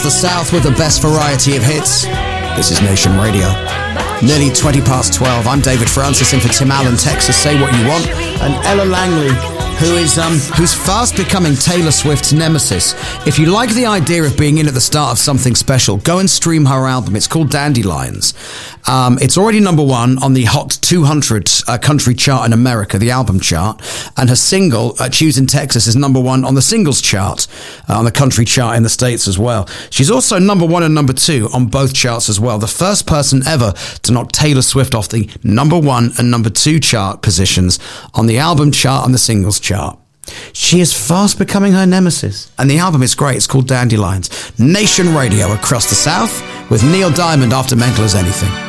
the South with the best variety of hits. This is Nation Radio. Nearly 20 past 12. I'm David Francis in for Tim Allen, Texas. Say what you want. And Ella Langley, who's fast becoming Taylor Swift's nemesis. If you like the idea of being in at the start of something special, go and stream her album. It's called Dandelions. It's already number one on the Hot 200 country chart in America, the album chart. And her single, Choosing Texas, is number one on the singles chart, on the country chart in the States as well. She's also number one and number two on both charts as well. The first person ever to knock Taylor Swift off the number one and number two chart positions on the album chart and the singles chart. She is fast becoming her nemesis. And the album is great. It's called Dandelions. Nation Radio across the South with Neil Diamond after Mental as Anything.